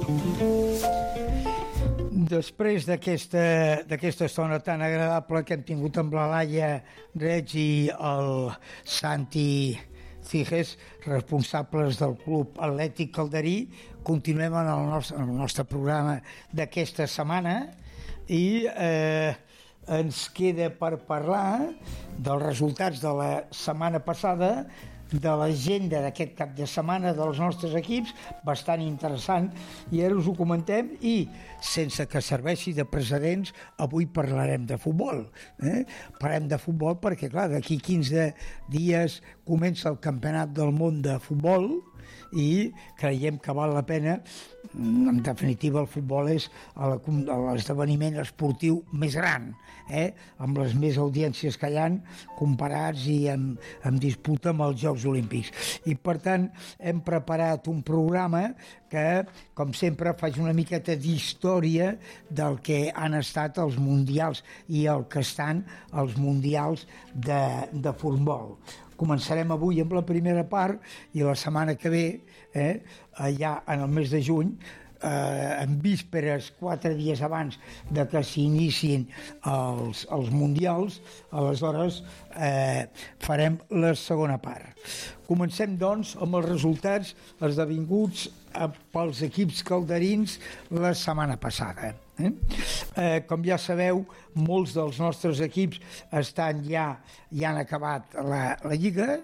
Després d'aquesta estona tan agradable que hem tingut amb la Laia Reig i el Santi Ciges, responsables del Club Atlètic Calderí, continuem en el nostre programa d'aquesta setmana i ens queda per parlar dels resultats de la setmana passada, de l'agenda d'aquest cap de setmana dels nostres equips, bastant interessant, i ara us ho comentem, i sense que serveixi de precedents, avui parlarem de futbol. Parlem de futbol perquè, clar, d'aquí 15 dies comença el Campionat del Món de Futbol i creiem que val la pena. En definitiva, el futbol és l'esdeveniment esportiu més gran, amb les més audiències que hi ha comparats i en disputa amb els Jocs Olímpics. I per tant hem preparat un programa que, com sempre, faig una miqueta d'història del que han estat els mundials i el que estan els mundials de futbol. Començarem avui amb la primera part i la setmana que ve, ja en el mes de juny, en vísperes, 4 dies abans de que s'iniciïn els mundials, aleshores farem la segona part. Comencem, doncs, amb els resultats esdevinguts pels equips calderins la setmana passada. Com ja sabeu, molts dels nostres equips ja han acabat la Lliga,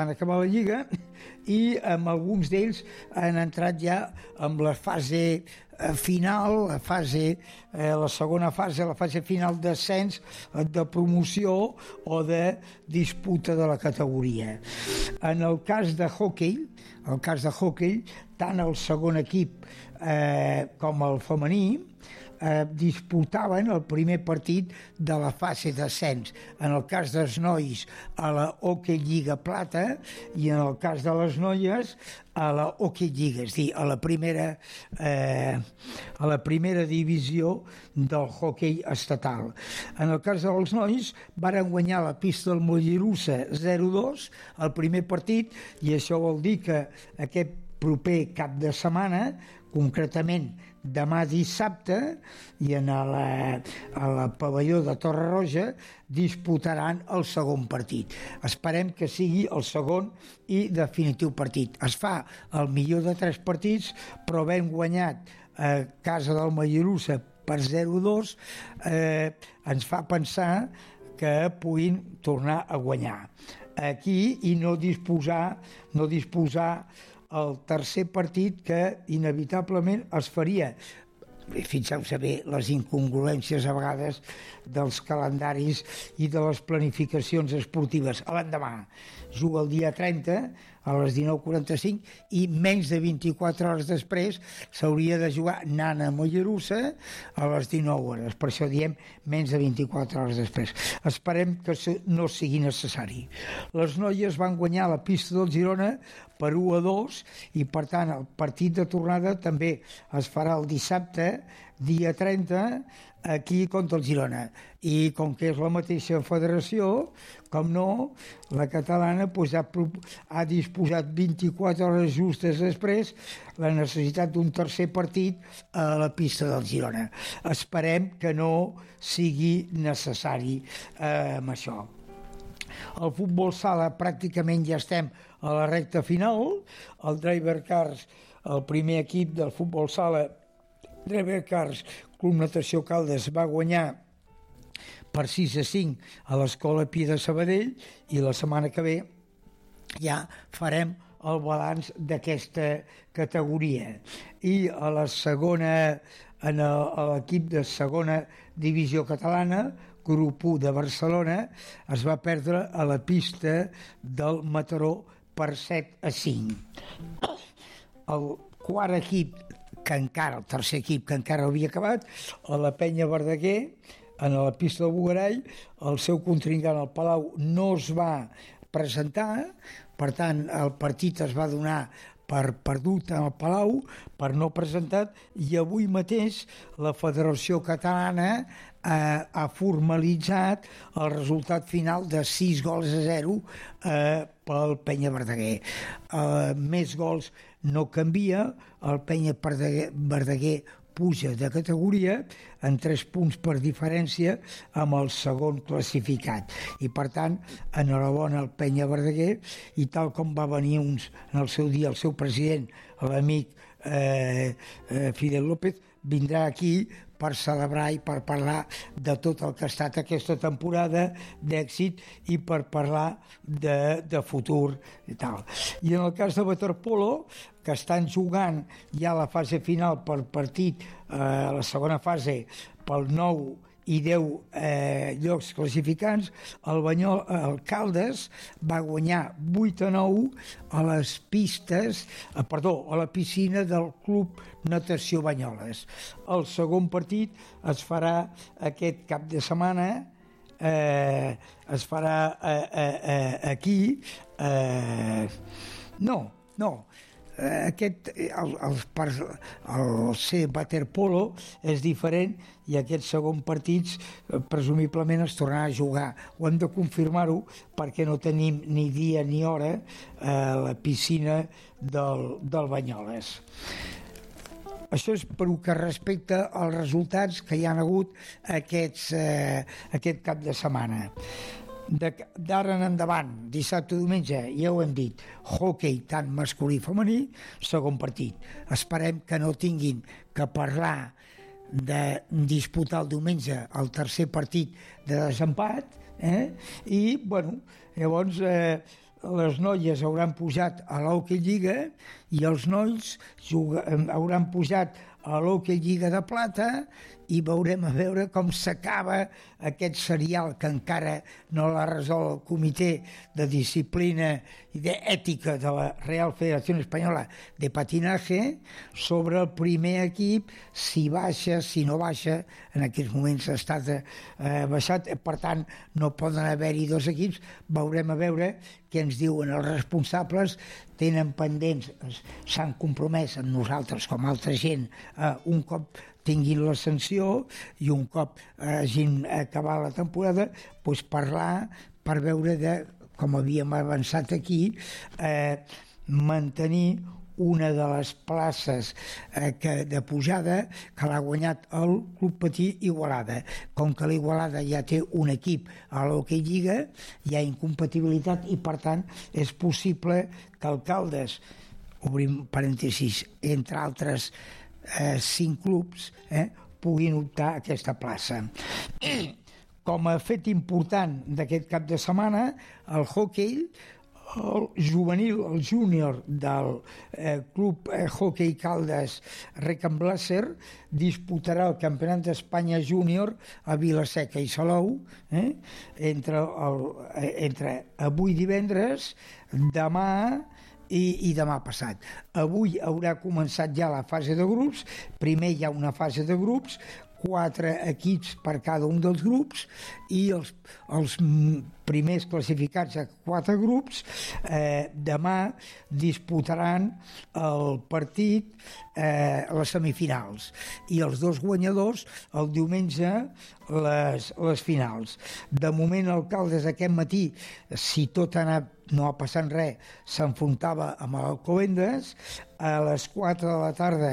i amb alguns d'ells han entrat ja amb la fase final, la segona fase, la fase final d'ascens, de promoció o de disputa de la categoria. En el cas de hoquei, tant el segon equip com el femení disputaven el primer partit de la fase d'ascens. En el cas dels nois, a la Hockey Lliga Plata, i en el cas de les noies, a la Hockey Lliga, és a dir, a la primera divisió del hoquei estatal. En el cas dels nois, varen guanyar la pista del Mollerussa 0-2 el primer partit, i això vol dir que aquest proper cap de setmana, concretament demà dissabte, i a la pavelló de Torre Roja disputaran el segon partit. Esperem que sigui el segon i definitiu partit. Es fa el millor de 3 partits, però havent guanyat a casa del Mollerussa per 0-2 ens fa pensar que puguin tornar a guanyar aquí i no disposar el tercer partit que inevitablement es faria. Fixeu-se bé les incongruències a vegades dels calendaris i de les planificacions esportives. L'endemà juga el dia 30 a les 19:45 i menys de 24 hores després s'hauria de jugar Nana Mollerussa a les 19 hores. Per això diem menys de 24 hores després. Esperem que no sigui necessari. Les noies van guanyar la pista del Girona per 1-2 i per tant el partit de tornada també es farà el dissabte, dia 30, aquí contra el Girona. I com que és la mateixa federació, com no, la catalana ha disposat 24 hores justes després la necessitat d'un tercer partit a la pista del Girona. Esperem que no sigui necessari amb això. El futbol sala pràcticament ja estem a la recta final. El Driver Cars, el primer equip del futbol sala, Driver Cars Club Natació Caldes, va guanyar per 6-5 a l'Escola Pi de Sabadell, i la setmana que ve ja farem el balanç d'aquesta categoria. I a la segona, a l'equip de segona divisió catalana, grup 1 de Barcelona, es va perdre a la pista del Mataró per 7-5. El quart equip, el tercer equip que encara havia acabat, a la Penya Verdaguer, en la pista del Bugarall, el seu contrincant al Palau no es va presentar, per tant el partit es va donar per perdut al Palau, per no presentat, i avui mateix la Federació Catalana ha formalitzat el resultat final de 6-0 pel Penya Verdaguer. Més gols no canvia, el Penya Verdaguer puja de categoria en 3 punts per diferència amb el segon classificat. I, per tant, enhorabona al Penya Verdaguer, i tal com va venir en el seu dia el seu president, l'amic Fidel López, vindrà aquí per celebrar i per parlar de tot el que ha estat aquesta temporada d'èxit i per parlar de futur i tal. I en el cas de waterpolo, que estan jugant ja la fase final per partit, la segona fase pel 9 i 10 llocs classificants, el Caldes va guanyar 8-9 a les pistes, a la piscina del Club Natació Banyoles. El segon partit es farà aquest cap de setmana, es farà aquí, el ser waterpolo és diferent i aquests segons partits presumiblement es tornarà a jugar. Ho hem de confirmar-ho perquè no tenim ni dia ni hora a la piscina del Banyoles. Això és per que respecta als resultats que hi ha hagut aquest cap de setmana. D'ara en endavant, dissabte i diumenge, ja ho hem dit, hoquei tant masculí i femení, segon partit. Esperem que no tinguin que parlar de disputar el diumenge el tercer partit de desempat, i, bueno, llavors les noies hauran pujat a l'Hockey Lliga i els nois hauran pujat a l'Hockey Lliga de Plata i veurem a veure com s'acaba aquest serial que encara no l'ha resolt el Comitè de Disciplina i d'Ètica de la Real Federació Espanyola de Patinaje sobre el primer equip, si baixa, si no baixa. En aquests moments ha estat baixat, per tant no poden haver-hi 2 equips. Veurem a veure què ens diuen els responsables. Tenen pendents, s'han compromès amb nosaltres com altra gent, un cop tinguin la sanció i un cop hagin acabat la temporada, doncs parlar per veure com havíem avançat aquí, mantenir una de les places de pujada que l'ha guanyat el Club Patí Igualada. Com que l'Igualada ja té un equip a l'Hockey Lliga, hi ha incompatibilitat i, per tant, és possible que el Caldes, obrim parèntesis, entre altres 5 clubs, puguin optar a aquesta plaça. Com a fet important d'aquest cap de setmana, el hoquei, el juvenil, el júnior del Club Hockey Caldes Recamblacer disputarà el Campionat d'Espanya Júnior a Vila-seca i Salou entre avui divendres, demà i demà passat. Avui haurà començat ja la fase de grups. Primer hi ha una fase de grups, 4 equips per cada un dels grups, i els primers classificats a 4 grups demà disputaran el partit, les semifinals, i els 2 guanyadors el diumenge les finals. De moment el Caldes aquest matí, si tot ha anat, no ha passat res, s'enfrontava amb l'Alcobendas. A les 4 de la tarda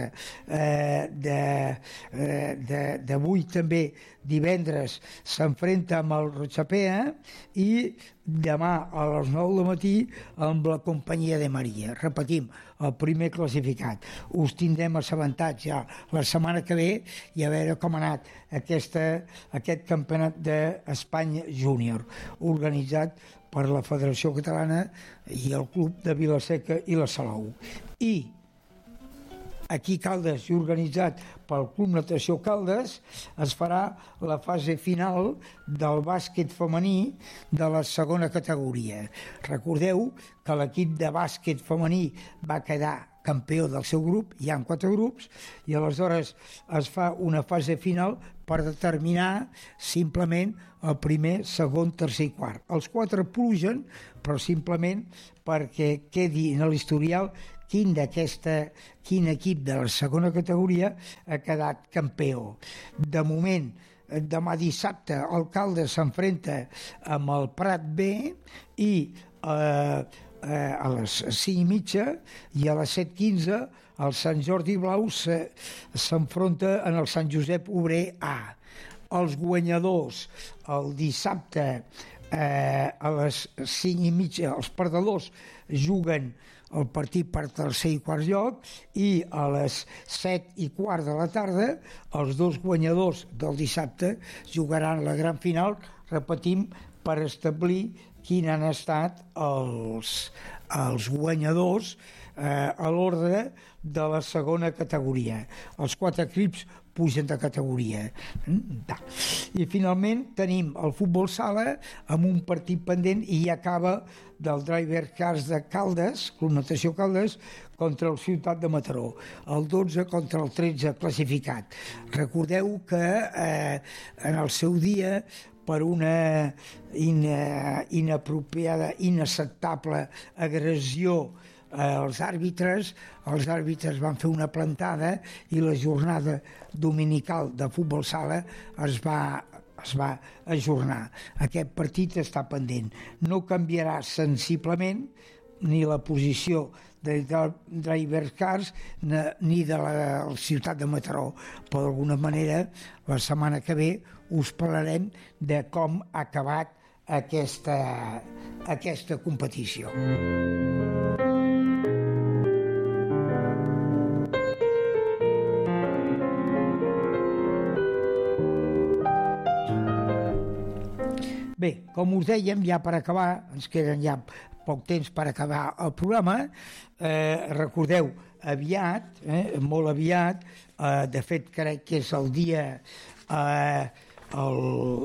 d'avui, també divendres, s'enfrenta amb el Rochapea, i demà a les 9 del matí amb la Companyia de Maria. Repetim, el primer classificat. Us tindrem assabentats ja la setmana que ve i a veure com ha anat aquest campionat d'Espanya júnior, organitzat per la Federació Catalana i el Club de Vila-seca i la Salou. I aquí Caldes, i organitzat pel Club Natació Caldes, es farà la fase final del bàsquet femení de la segona categoria. Recordeu que l'equip de bàsquet femení va quedar campió del seu grup, hi ha 4 grups, i aleshores es fa una fase final per determinar simplement el primer, segon, tercer i quart. Els 4 pugen, però simplement perquè quedi en l'historial quin equip de la segona categoria ha quedat campió. De moment, demà dissabte, el Caldes s'enfrenta amb el Prat B, i a les 5:30 i a les 7:15 el Sant Jordi Blau s'enfronta en el Sant Josep Obrer A. Els guanyadors el dissabte a les 5:30, els perdedors juguen el partit per tercer i quart lloc, i a les 7:15 de la tarda els dos guanyadors del dissabte jugaran la gran final, repetim, per establir quins han estat els guanyadors a l'ordre de la segona categoria. Els 4 equips pugen de categoria. I finalment tenim el futbol sala amb un partit pendent i ja acaba del Driver Cars de Caldes, Club Natació Caldes, contra el Ciutat de Mataró. El 12 contra el 13 classificat. Recordeu que en el seu dia, per una inapropiada, inacceptable agressió als àrbitres van fer una plantada i la jornada dominical de futbol sala es va ajornar. Aquest partit està pendent. No canviarà sensiblement ni la posició de Driver Cars ni de la ciutat de Mataró, però d'alguna manera la setmana que ve us parlarem de com ha acabat aquesta competició. Bé, com us dèiem, ja per acabar, ens queden ja poc temps per acabar el programa, recordeu, aviat, molt aviat, de fet crec que és el dia el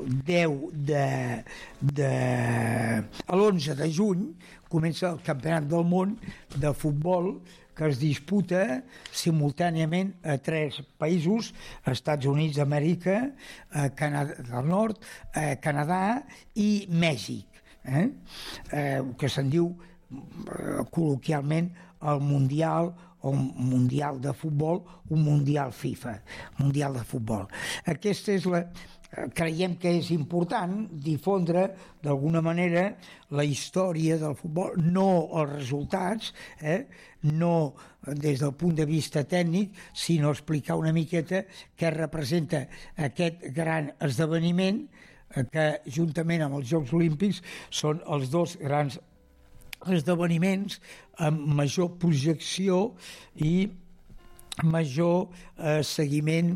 11 de juny, comença el Campionat del Món de futbol que es disputa simultàniament a 3 països, Estats Units d'Amèrica, Canadà del Nord, Canadà i Mèxic, que se'n diu col·loquialment el Mundial o Mundial de Futbol, un Mundial FIFA, Mundial de Futbol. Aquesta és creiem que és important difondre d'alguna manera la història del futbol, no els resultats, no des del punt de vista tècnic, sinó explicar una miqueta què representa aquest gran esdeveniment que juntament amb els Jocs Olímpics són els dos grans esdeveniments amb major projecció i major seguiment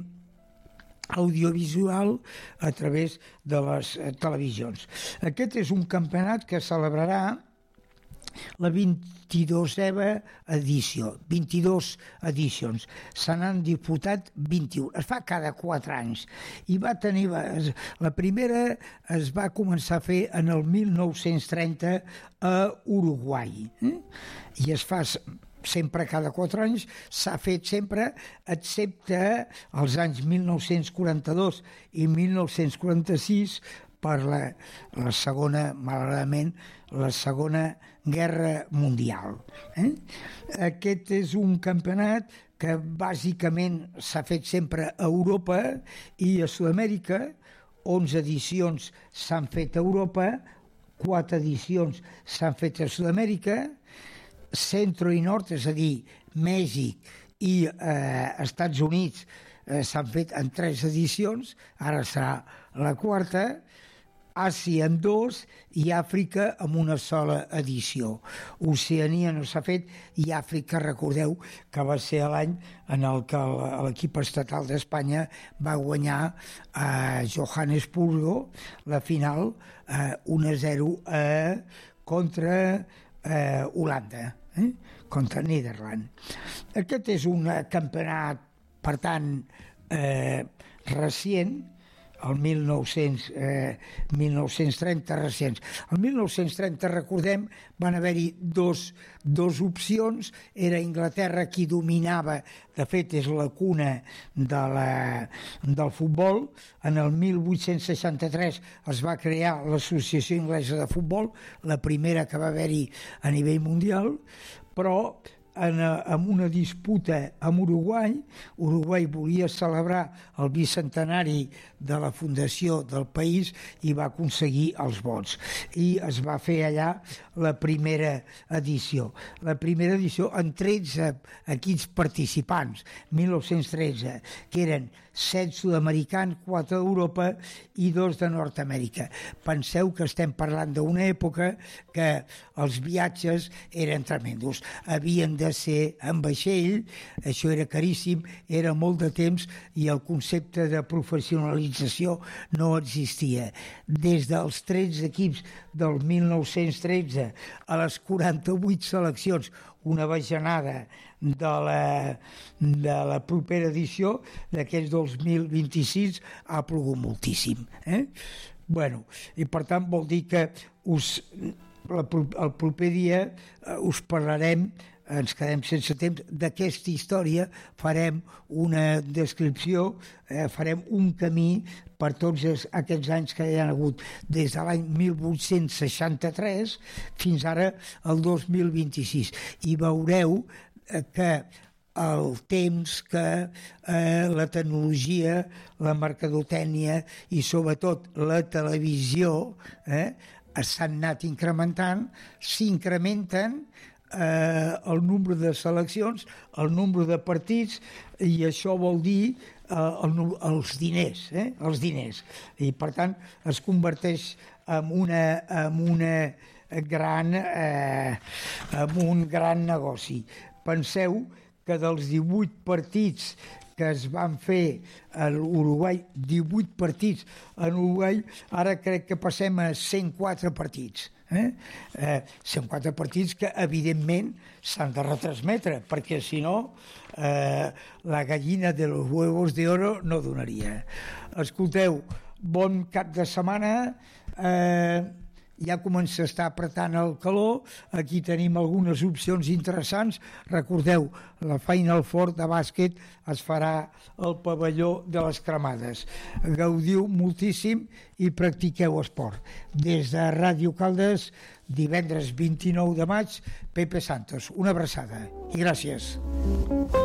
audiovisual a través de les televisions. Aquest és un campionat que celebrarà la 22a edició, 22 edicions. Se n'han disputat 21. Es fa cada 4 anys. I va tenir... La primera es va començar a fer en el 1930 a Uruguai. I es fa sempre cada 4 anys, s'ha fet sempre, excepte els anys 1942 i 1946 per la segona, malauradament, la segona guerra mundial. Aquest és un campionat que bàsicament s'ha fet sempre a Europa i a Sud-amèrica. 11 edicions s'han fet a Europa, 4 edicions s'han fet a Sud-amèrica, centre i nord, és a dir, Mèxic i Estats Units s'han fet en 3 edicions, ara serà la 4, Àsia en 2 i Àfrica en una sola edició. Oceania no s'ha fet i Àfrica, recordeu que va ser l'any en el que l'equip estatal d'Espanya va guanyar a Johannesburgo la final 1-0 contra Holanda, contra Nederland. Aquest és un campionat, per tant, recient, el 1930 recents. El 1930, recordem, van haver-hi dos opcions. Era Anglaterra qui dominava, de fet és la cuna del futbol. En el 1863 es va crear l'Associació Anglesa de Futbol, la primera que va haver-hi a nivell mundial, però en una disputa amb Uruguai. Uruguai volia celebrar el bicentenari de la fundació del país i va aconseguir els vots. I es va fer allà la primera edició. La primera edició amb 13 equips participants, 1913, que eren 7 sud-americans, 4 d'Europa i 2 de Nord-Amèrica. Penseu que estem parlant d'una època que els viatges eren tremendos. Havien de ser en vaixell, això era caríssim, era molt de temps i el concepte de professionalització no existia. Des dels 13 equips del 1913 a les 48 seleccions, una bajanada de la propera edició, d'aquests 2026 ha plogut moltíssim. Bueno, i per tant vol dir que el proper dia us parlarem, ens quedem sense temps, d'aquesta història, farem una descripció, farem un camí per tots aquests anys que hi ha hagut des de l'any 1863 fins ara el 2026, i veureu que el temps, que la tecnologia, la mercadotècnia i sobretot la televisió s'han anat incrementant, s'incrementen el nombre de seleccions, el nombre de partits, i això vol dir els diners, i per tant es converteix en un gran negoci. Penseu que dels 18 partits que es van fer a l'Uruguai, 18 partits en Uruguai, ara crec que passem a 104 partits. 104 partits que evidentment s'han de retransmetre, perquè si no la gallina de los huevos de oro no donaria. Escolteu, bon cap de setmana, ja comença a estar apretant el calor, aquí tenim algunes opcions interessants. Recordeu, la Final Four de bàsquet es farà al pavelló de les Cremades. Gaudiu moltíssim i practiqueu esport. Des de Ràdio Caldes, divendres 29 de maig, Pepe Santos. Una abraçada i gràcies.